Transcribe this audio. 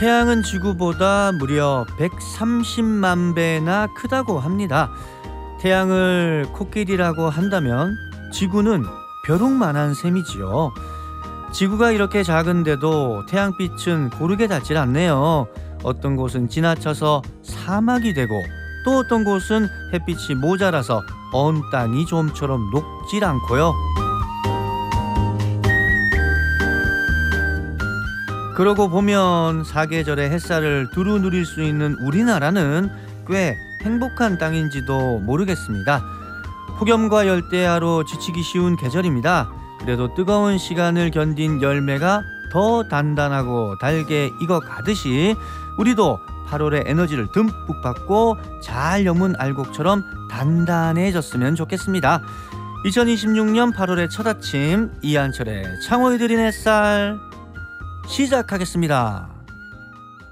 태양은 지구보다 무려 130만 배나 크다고 합니다. 태양을 코끼리라고 한다면 지구는 벼룩만한 셈이지요. 지구가 이렇게 작은데도 태양빛은 고르게 닿질 않네요. 어떤 곳은 지나쳐서 사막이 되고 또 어떤 곳은 햇빛이 모자라서 언 땅이 좀처럼 녹질 않고요. 그러고 보면 사계절의 햇살을 두루 누릴 수 있는 우리나라는 꽤 행복한 땅인지도 모르겠습니다. 폭염과 열대야로 지치기 쉬운 계절입니다. 그래도 뜨거운 시간을 견딘 열매가 더 단단하고 달게 익어가듯이 우리도 8월의 에너지를 듬뿍 받고 잘 여문 알곡처럼 단단해졌으면 좋겠습니다. 2026년 8월의 첫 아침, 이한철의 창호이 드린 햇살 시작하겠습니다.